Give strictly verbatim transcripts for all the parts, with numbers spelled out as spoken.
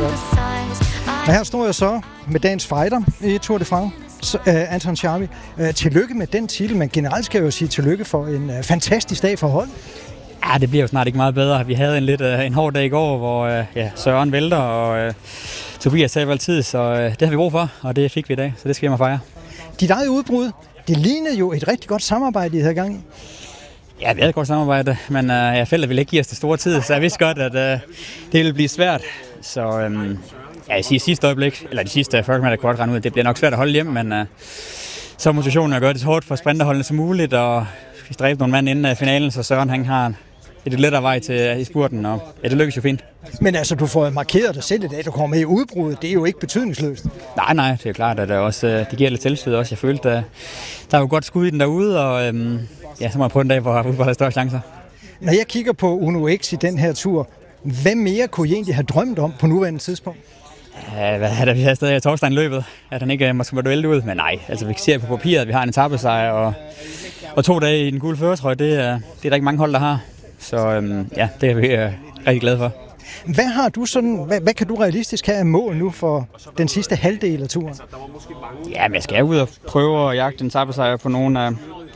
Men her står jeg så med dagens fighter i Tour de France, så, uh, Anton Charmi. Uh, tillykke med den titel, men generelt skal jeg jo sige tillykke for en uh, fantastisk dag for holdet. Ja, det bliver jo snart ikke meget bedre. Vi havde en lidt uh, en hård dag i går, hvor uh, ja, Søren vælter, og uh, Tobias taber altid, så uh, det har vi brug for, og det fik vi i dag, så det skal jeg mig fejre. Dit eget udbrud, det lignede jo et rigtig godt samarbejde, I havde gang i. Ja, vi havde et godt samarbejde, men uh, jeg fælder ville ikke give os det store tid, så jeg vidste godt, at uh, det ville blive svært. Så um, ja, jeg siger sidste øjeblik, eller de sidste fyrre kilometer kort rende ud, det bliver nok svært at holde hjem, men uh, så er motivationen at gøre det så hårdt for sprinterholdene som muligt, og vi stræbte nogle mand inden finalen, så Søren han har et lettere vej til i spurten, og ja, det lykkes jo fint. Men altså, du får markeret dig selv i dag, du kommer med i udbruddet, det er jo ikke betydningsløst. Nej, nej, det er klart, at det, også, det giver lidt selvsved også. Jeg følte, at der er jo godt skud i den derude, og øhm, ja, så må jeg på en dag, hvor udbruddet har større chancer. Når jeg kigger på Uno X i den her tur, hvad mere kunne I egentlig have drømt om på nuværende tidspunkt? Ja, hvad er det, vi har stadig Torstein løbet, at han ikke måske var duelt ud, men nej, altså vi ser på papiret, at vi har en etapesejr, og, og to dage i den gule førertrøje, det, det er der ikke mange hold, der har. Så øhm, ja, det er vi øh, rigtig glade for. Hvad har du sådan, hvad, hvad kan du realistisk have af mål nu for den sidste halvdel af turen? Ja, men jeg skal ud og prøve at jagte en etapesejr på nogle af,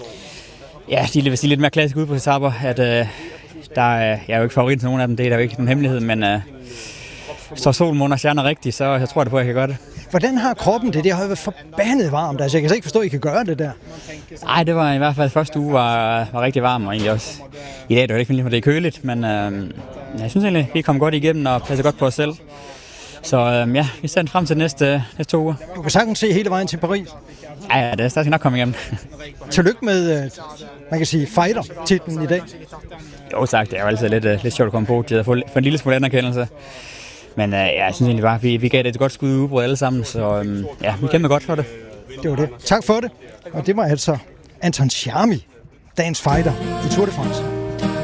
ja, de vil sige lidt mere klassiske udbrudsetapper, at øh, der er, jeg er jo ikke favorit til nogen af dem, det er der jo ikke nogen hemmelighed, men øh, står solen, måne og stjerner rigtigt, så jeg tror det på, at jeg kan gøre det. Hvordan har kroppen det? Det har jo været forbandet varmt, altså jeg kan slet ikke forstå, at I kan gøre det der. Nej, det var i hvert fald første uge var, var rigtig varm, og egentlig også i dag, det var ikke fordi, det er køligt, men øh, jeg synes egentlig, vi kom godt igennem og passer godt på os selv. Så øh, ja, vi ser frem til næste, næste to uger. Du kan sagtens se hele vejen til Paris. Ja, ja, det skal nok komme igennem. Tillykke med, øh, man kan sige, fighter-titlen i dag. Jo tak, det er jo altid lidt, uh, lidt sjovt at komme på, det er for, for en lille smule anerkendelse. Men uh, ja, jeg synes egentlig bare, at vi, vi gav det et godt skud i udbrud alle sammen, så um, ja, vi kæmper godt for det. Det var det. Tak for det. Og det var altså Anton Charmi, dagens fighter i Tour de France.